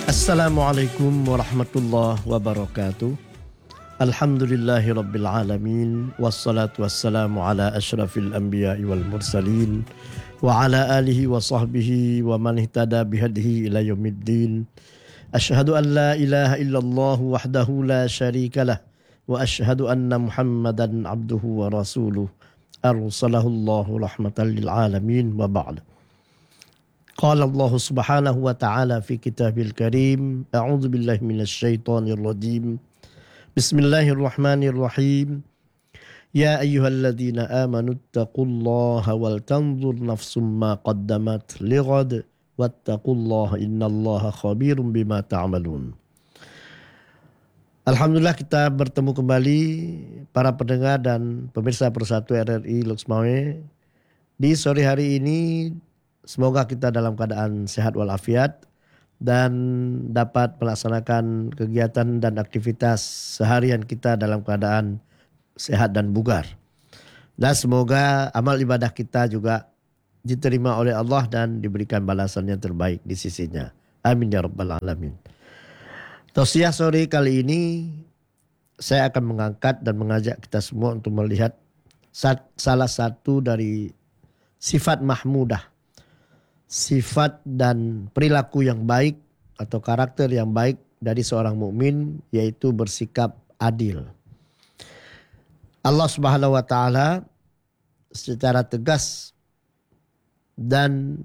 Assalamualaikum warahmatullahi wabarakatuh. Alhamdulillahi rabbil alamin. Wassalatu wassalamu ala ashrafil anbiya'i wal mursalin. Wa ala alihi wa sahbihi wa man ihtada bihadihi ila yaumiddin. Ashhadu an la ilaha illallah wahdahu la syarika lah. Wa ashhadu anna muhammadan abduhu wa rasuluh. Arsalahullahu rahmatan lil alamin wa ba'd. Qala Allah subhanahu wa ta'ala fi kitabil karim. A'udzu billahi minasy syaithanir rajim. Bismillahirrahmanirrahim. Ya ayyuhalladzina amanu taqullaha wal tanzur nafsum ma qaddamat lighad wattaqullaha innallaha khabirum bima ta'malun. Alhamdulillah kita bertemu kembali para pendengar dan pemirsa Persatu RRI Luxmawe di sore hari ini. Semoga kita dalam keadaan sehat walafiat dan dapat melaksanakan kegiatan dan aktivitas seharian kita dalam keadaan sehat dan bugar. Dan semoga amal ibadah kita juga diterima oleh Allah dan diberikan balasan yang terbaik di sisinya. Amin ya rabbal alamin. Tausiah sore kali ini saya akan mengangkat dan mengajak kita semua untuk melihat salah satu dari sifat mahmudah. Sifat dan perilaku yang baik atau karakter yang baik dari seorang mukmin, yaitu bersikap adil. Allah Subhanahu wa taala secara tegas dan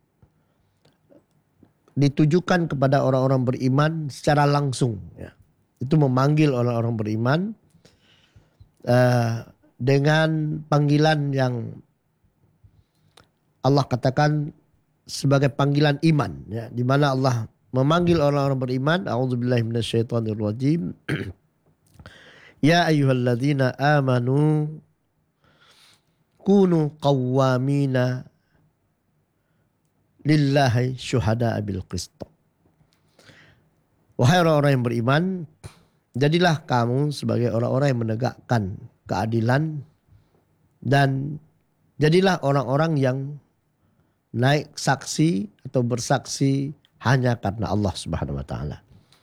ditujukan kepada orang-orang beriman secara langsung, ya. Itu memanggil orang-orang beriman dengan panggilan yang Allah katakan sebagai panggilan iman, ya, di mana Allah memanggil orang-orang beriman. A'udzubillahi minasyaitonir rajim. Ya ayyuhalladzina amanu kunu qawwamina lillahi syuhada'a bil qist. Wahai orang-orang yang beriman, jadilah kamu sebagai orang-orang yang menegakkan keadilan dan jadilah orang-orang yang naik saksi atau bersaksi hanya karena Allah Subhanahu wa taala.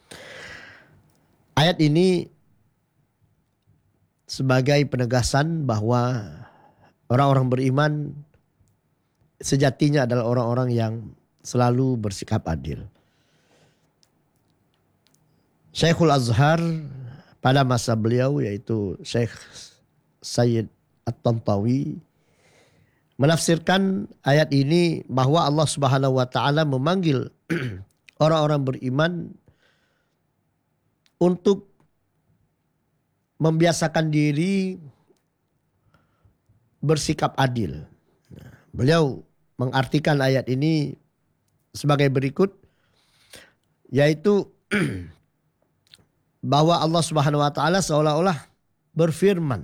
Ayat ini sebagai penegasan bahwa orang-orang beriman sejatinya adalah orang-orang yang selalu bersikap adil. Syekhul Azhar pada masa beliau, yaitu Syekh Sayyid At-Tantawi, menafsirkan ayat ini bahwa Allah Subhanahu wa taala memanggil orang-orang beriman untuk membiasakan diri bersikap adil. Beliau mengartikan ayat ini sebagai berikut, yaitu bahwa Allah Subhanahu wa taala seolah-olah berfirman,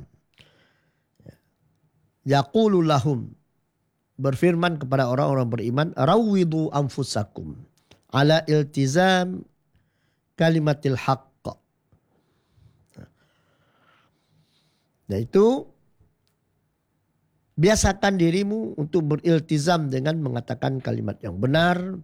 yaqulu lahum, berfirman kepada orang-orang beriman, rawwidu anfusakum ala iltizam kalimatil haqq. Yaitu biasakan dirimu untuk beriltizam dengan mengatakan kalimat yang benar,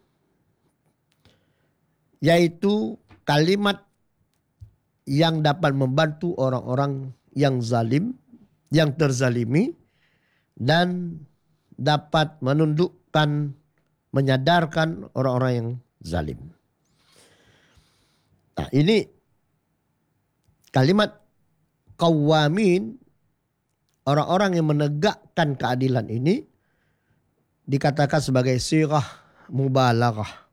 yaitu kalimat yang dapat membantu orang-orang yang zalim, yang terzalimi, dan dapat menundukkan, menyadarkan orang-orang yang zalim. Nah, ini kalimat qawwamin, orang-orang yang menegakkan keadilan ini dikatakan sebagai sirah mubalaghah.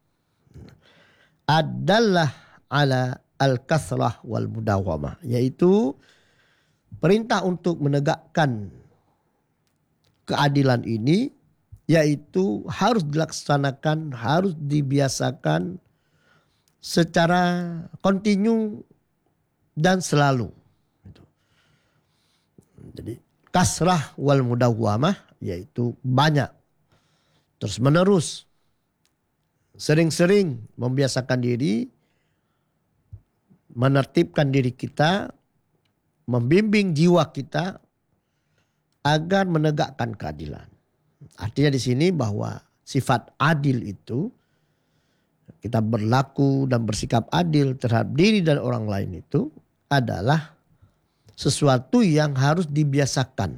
Adalah ala al-kathrah wal mudawamah, yaitu perintah untuk menegakkan keadilan ini, yaitu harus dilaksanakan, harus dibiasakan secara kontinu dan selalu. Jadi kasrah wal mudawwamah, yaitu banyak, terus menerus, sering-sering membiasakan diri, menertibkan diri kita, membimbing jiwa kita agar menegakkan keadilan. Artinya di sini bahwa sifat adil itu kita berlaku dan bersikap adil terhadap diri dan orang lain itu adalah sesuatu yang harus dibiasakan.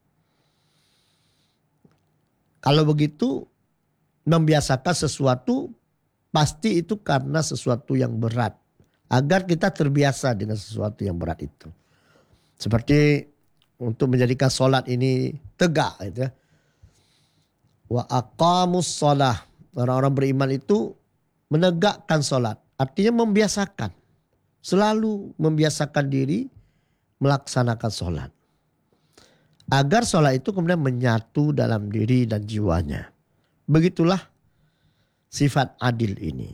Kalau begitu, membiasakan sesuatu pasti itu karena sesuatu yang berat. Agar kita terbiasa dengan sesuatu yang berat itu. Seperti untuk menjadikan sholat ini tegak. Gitu ya. Wa aqamus sholah. Orang-orang beriman itu menegakkan sholat. Artinya membiasakan. Selalu membiasakan diri melaksanakan sholat. Agar sholat itu kemudian menyatu dalam diri dan jiwanya. Begitulah sifat adil ini.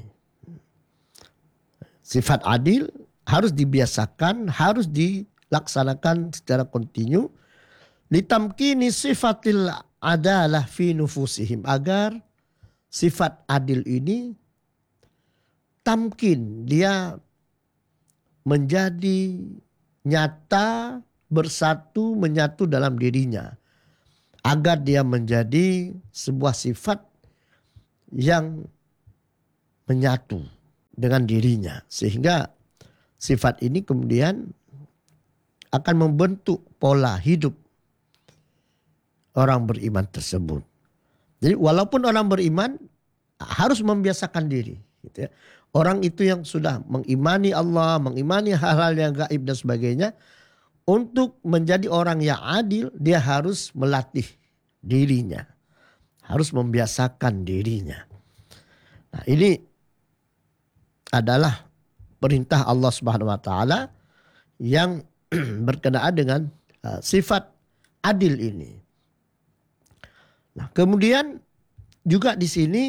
Sifat adil harus dibiasakan, harus dilaksanakan secara kontinu. Litamkini sifatil adalah fi nufusihim. Agar sifat adil ini tamkin, dia menjadi nyata, bersatu, menyatu dalam dirinya. Agar dia menjadi sebuah sifat yang menyatu dengan dirinya. Sehingga sifat ini kemudian akan membentuk pola hidup orang beriman tersebut. Jadi walaupun orang beriman harus membiasakan diri. Gitu ya. Orang itu yang sudah mengimani Allah, mengimani hal-hal yang gaib dan sebagainya. Untuk menjadi orang yang adil, dia harus melatih dirinya. Harus membiasakan dirinya. Nah, ini adalah perintah Allah Subhanahu wa taala yang berkenaan dengan sifat adil ini. Nah, kemudian juga di sini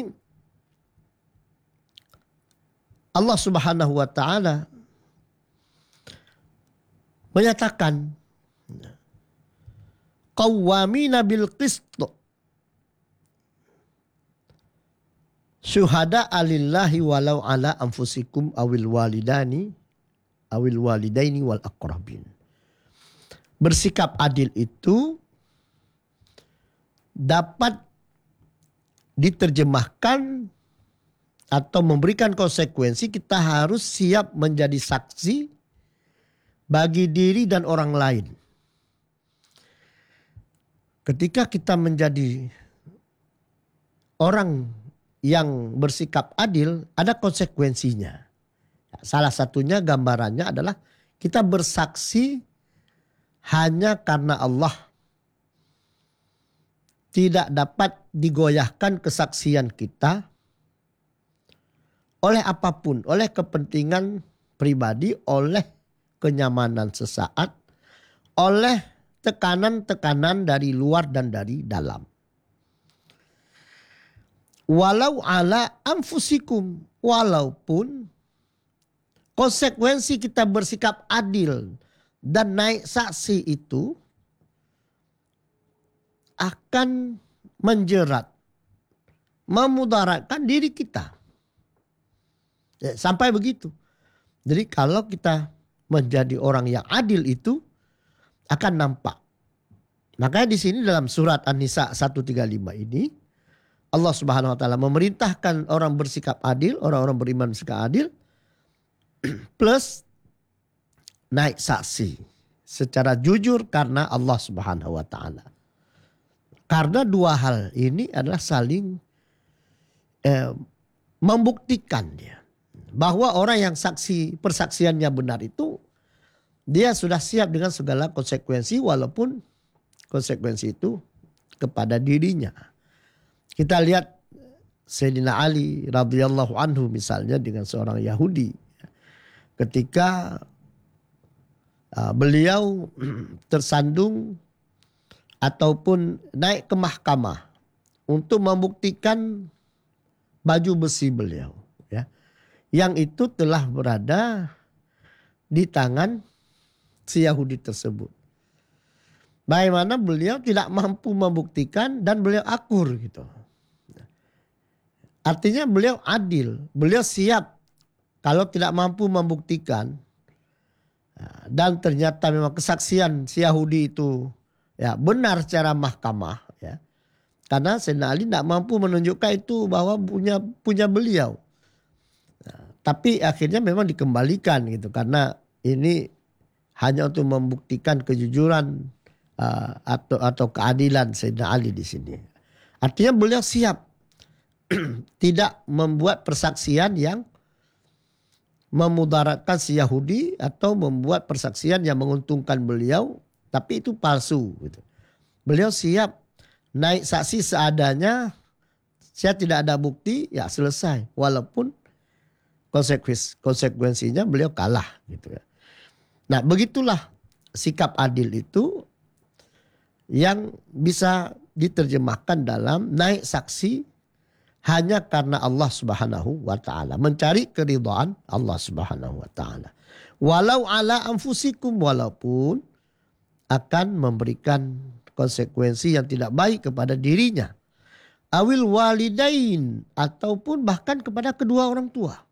Allah Subhanahu wa taala menyatakan qawwamina bil qist syuhada alillahi walau ala anfusikum awil walidaini wal aqrabin. Bersikap adil itu dapat diterjemahkan atau memberikan konsekuensi, kita harus siap menjadi saksi bagi diri dan orang lain. Ketika kita menjadi orang yang bersikap adil, ada konsekuensinya. Salah satunya gambarannya adalah kita bersaksi hanya karena Allah. Tidak dapat digoyahkan kesaksian kita oleh apapun, oleh kepentingan pribadi, oleh kenyamanan sesaat, oleh tekanan-tekanan dari luar dan dari dalam. Walau ala anfusikum, walaupun konsekuensi kita bersikap adil dan naik saksi itu akan menjerat, memudaratkan diri kita. Ya, sampai begitu. Jadi kalau kita menjadi orang yang adil itu akan nampak. Makanya di sini dalam surat An-Nisa 135 ini Allah Subhanahu wa taala memerintahkan orang bersikap adil, orang-orang beriman bersikap adil plus naik saksi secara jujur karena Allah Subhanahu wa taala. Karena dua hal ini adalah saling membuktikan dia bahwa orang yang persaksiannya benar itu dia sudah siap dengan segala konsekuensi walaupun konsekuensi itu kepada dirinya. Kita lihat Sayyidina Ali radhiyallahu anhu misalnya dengan seorang Yahudi ketika beliau tersandung ataupun naik ke mahkamah untuk membuktikan baju besi beliau, ya, yang itu telah berada di tangan si Yahudi tersebut. Bagaimana beliau tidak mampu membuktikan dan beliau akur gitu. Artinya beliau adil, beliau siap kalau tidak mampu membuktikan dan ternyata memang kesaksian si Yahudi itu ya benar secara mahkamah, ya. Karena Sayyidina Ali tidak mampu menunjukkan itu bahwa punya beliau. Tapi akhirnya memang dikembalikan gitu, karena ini hanya untuk membuktikan kejujuran atau keadilan Sayyidina Ali di sini. Artinya beliau siap tidak membuat persaksian yang memudaratkan si Yahudi atau membuat persaksian yang menguntungkan beliau, tapi itu palsu gitu. Beliau siap naik saksi seadanya, saya tidak ada bukti, ya selesai. Walaupun konsekuensinya beliau kalah gitu ya. Nah, begitulah sikap adil itu yang bisa diterjemahkan dalam naik saksi hanya karena Allah Subhanahu wa taala, mencari keridhaan Allah Subhanahu wa taala. Walau ala anfusikum, walaupun akan memberikan konsekuensi yang tidak baik kepada dirinya. Awil walidain, ataupun bahkan kepada kedua orang tua.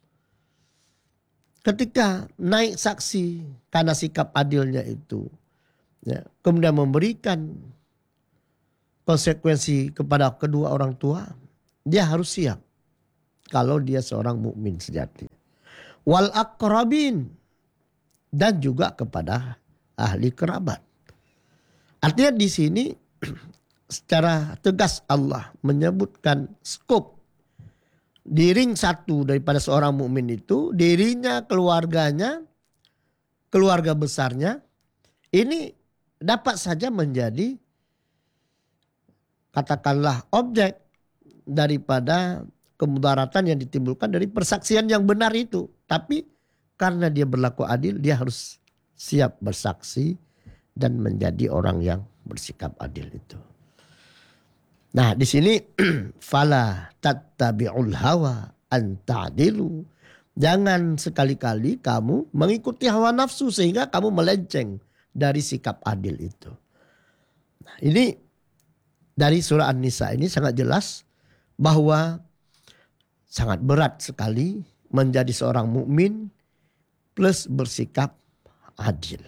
Ketika naik saksi karena sikap adilnya itu, ya, kemudian memberikan konsekuensi kepada kedua orang tua, dia harus siap kalau dia seorang mukmin sejati. Wal aqrabin, dan juga kepada ahli kerabat. Artinya di sini secara tegas Allah menyebutkan skop di ring satu daripada seorang mukmin itu, dirinya, keluarganya, keluarga besarnya, ini dapat saja menjadi katakanlah objek daripada kemudaratan yang ditimbulkan dari persaksian yang benar itu. Tapi karena dia berlaku adil, dia harus siap bersaksi dan menjadi orang yang bersikap adil itu. Nah, di sini fala tattabi'ul hawa an ta'dilu. Jangan sekali-kali kamu mengikuti hawa nafsu sehingga kamu melenceng dari sikap adil itu. Nah, ini dari surah An-Nisa ini sangat jelas bahwa sangat berat sekali menjadi seorang mukmin plus bersikap adil.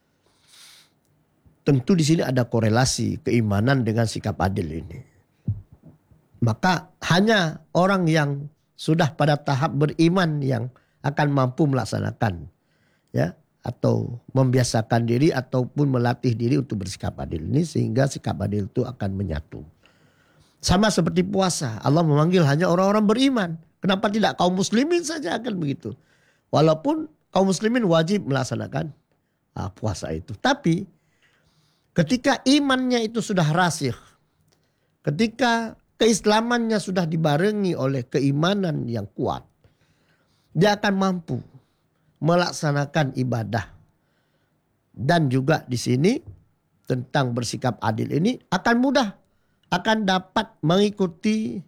Tentu di sini ada korelasi keimanan dengan sikap adil ini. Maka hanya orang yang sudah pada tahap beriman yang akan mampu melaksanakan, ya, atau membiasakan diri ataupun melatih diri untuk bersikap adil ini, sehingga sikap adil itu akan menyatu. Sama seperti puasa, Allah memanggil hanya orang-orang beriman. Kenapa tidak kaum muslimin saja akan begitu? Walaupun kaum muslimin wajib melaksanakan puasa itu. Tapi ketika imannya itu sudah rasih, ketika keislamannya sudah dibarengi oleh keimanan yang kuat, dia akan mampu melaksanakan ibadah. Dan juga di sini tentang bersikap adil ini akan mudah, akan dapat mengikuti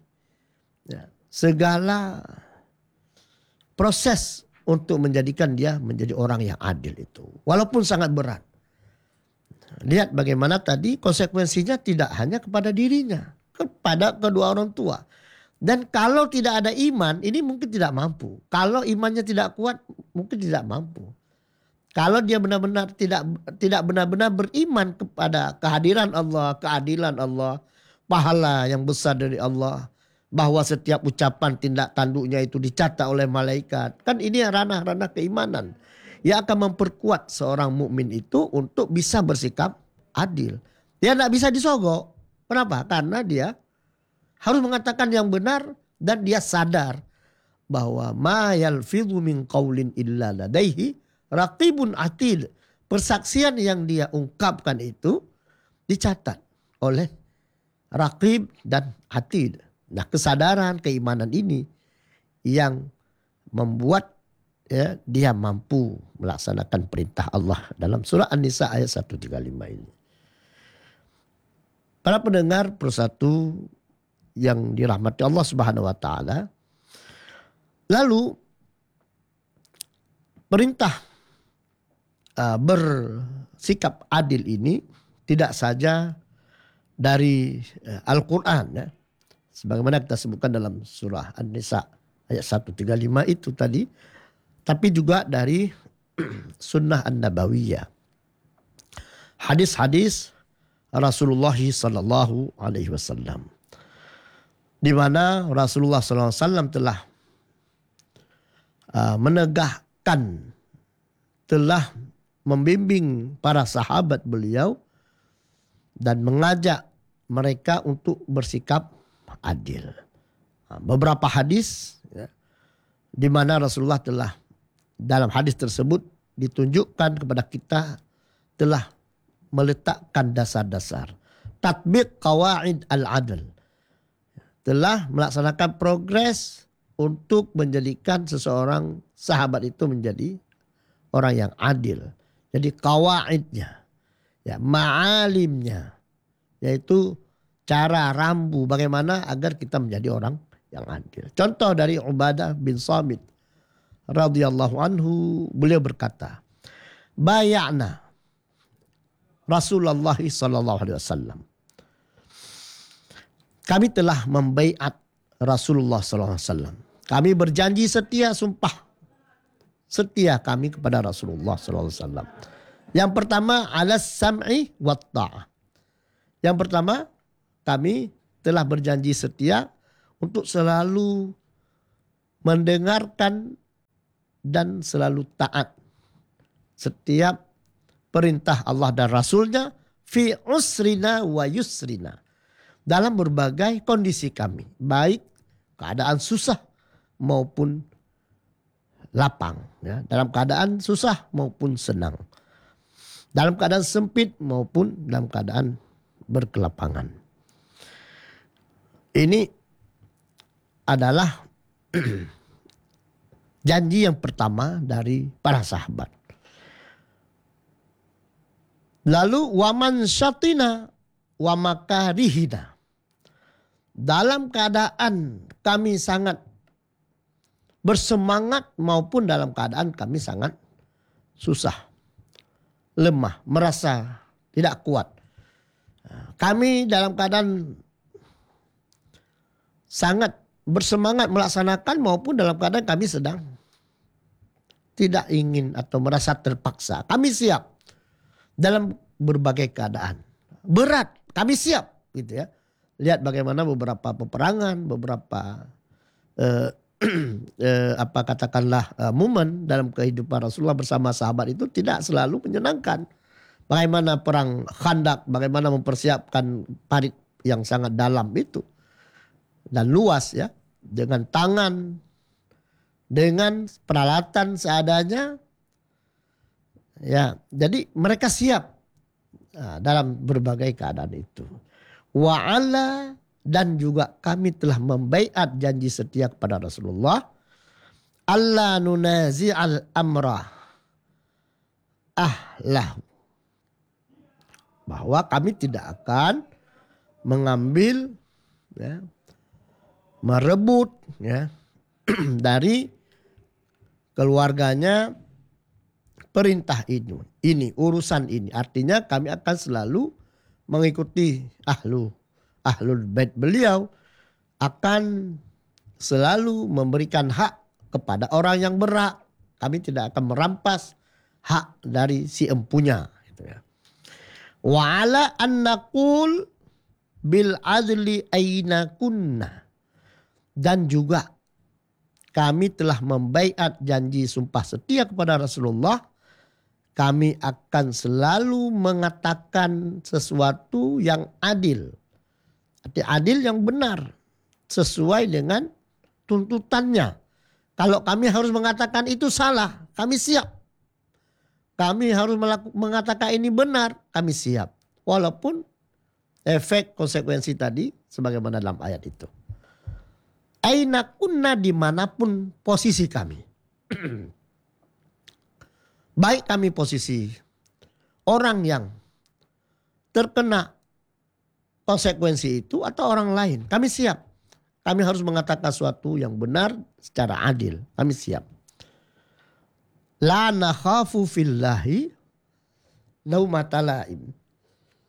segala proses untuk menjadikan dia menjadi orang yang adil itu. Walaupun sangat berat. Lihat bagaimana tadi konsekuensinya tidak hanya kepada dirinya, kepada kedua orang tua. Dan kalau tidak ada iman, ini mungkin tidak mampu. Kalau imannya tidak kuat, mungkin tidak mampu. Kalau dia benar-benar tidak benar-benar beriman kepada kehadiran Allah, keadilan Allah, pahala yang besar dari Allah, bahwa setiap ucapan tindak tanduknya itu dicatat oleh malaikat. Kan ini ranah-ranah keimanan yang akan memperkuat seorang mukmin itu untuk bisa bersikap adil. Dia tidak bisa disogok. Kenapa? Karena dia harus mengatakan yang benar dan dia sadar bahwa ma yalfidhu min qaulin illa ladaihi raqibun atid. Persaksian yang dia ungkapkan itu dicatat oleh raqib dan atid. Nah, kesadaran keimanan ini yang membuat dia mampu melaksanakan perintah Allah dalam surah An-Nisa ayat 135 ini. Para pendengar persatu yang dirahmati Allah Subhanahu wa taala. Lalu perintah bersikap adil ini tidak saja dari Al-Qur'an, ya. Sebagaimana kita sebutkan dalam surah An-Nisa ayat 135 itu tadi, tapi juga dari sunnah an-nabawiyah. Hadis-hadis Rasulullah sallallahu alaihi wasallam, di mana Rasulullah sallallahu alaihi wasallam telah menegakkan, telah membimbing para sahabat beliau dan mengajak mereka untuk bersikap adil. Beberapa hadis ya, di mana Rasulullah telah dalam hadis tersebut ditunjukkan kepada kita telah meletakkan dasar-dasar tatbiq qawaid al-adl, telah melaksanakan progres untuk menjadikan seseorang sahabat itu menjadi orang yang adil. Jadi qawaidnya, ya, ma'alimnya, yaitu cara rambu bagaimana agar kita menjadi orang yang adil. Contoh dari Ubadah bin Samit radhiyallahu anhu, beliau berkata, bay'ana Rasulullah sallallahu alaihi wasallam. Kami telah membaiat Rasulullah sallallahu alaihi wasallam. Kami berjanji setia, sumpah setia kami kepada Rasulullah sallallahu alaihi wasallam. Yang pertama, alas sam'i wat ta'ah. Yang pertama, kami telah berjanji setia untuk selalu mendengarkan dan selalu taat setiap perintah Allah dan Rasulnya fi usrina wa yusrina, dalam berbagai kondisi kami, baik keadaan susah maupun lapang, ya, dalam keadaan susah maupun senang, dalam keadaan sempit maupun dalam keadaan berkelapangan. Ini adalah janji yang pertama dari para sahabat. Lalu waman syatina wa makarihina, dalam keadaan kami sangat bersemangat maupun dalam keadaan kami sangat susah, lemah, merasa tidak kuat. Kami dalam keadaan sangat bersemangat melaksanakan maupun dalam keadaan kami sedang tidak ingin atau merasa terpaksa. Kami siap dalam berbagai keadaan. Berat, kami siap gitu ya. Lihat bagaimana beberapa peperangan, beberapa momen dalam kehidupan Rasulullah bersama sahabat itu tidak selalu menyenangkan. Bagaimana perang Khandak, bagaimana mempersiapkan parit yang sangat dalam itu dan luas ya, dengan tangan, dengan peralatan seadanya, ya. Jadi mereka siap dalam berbagai keadaan itu. Wa'ala, dan juga kami telah membaiat janji setia kepada Rasulullah, alla nunazi'al amra ahlahu, bahwa kami tidak akan mengambil, ya, merebut, ya, dari keluarganya perintah ini urusan ini. Artinya kami akan selalu mengikuti ahlul bait beliau, akan selalu memberikan hak kepada orang yang berhak. Kami tidak akan merampas hak dari si empunya, gitu ya. Wa ala an naqul bil adli aina kunna, dan juga kami telah membaiat janji sumpah setia kepada Rasulullah, kami akan selalu mengatakan sesuatu yang adil. Arti adil yang benar, sesuai dengan tuntutannya. Kalau kami harus mengatakan itu salah, kami siap. Kami harus mengatakan ini benar, kami siap. Walaupun efek konsekuensi tadi sebagaimana dalam ayat itu. Aina kunna, dimanapun posisi kami. Baik kami posisi orang yang terkena konsekuensi itu atau orang lain, kami siap. Kami harus mengatakan sesuatu yang benar secara adil, kami siap. La nakhafu fillahi laumata laim.